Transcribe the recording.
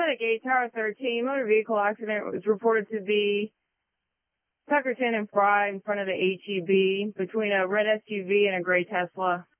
Gate Tower 13, motor vehicle accident was reported to be Tuckerton and Fry in front of the HEB between a red SUV and a gray Tesla.